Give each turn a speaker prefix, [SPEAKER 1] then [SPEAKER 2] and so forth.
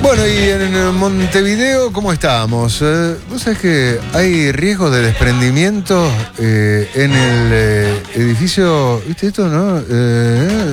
[SPEAKER 1] Bueno, y en Montevideo, ¿cómo estamos? Vos sabés que hay riesgos de desprendimiento en el edificio, ¿viste esto, no?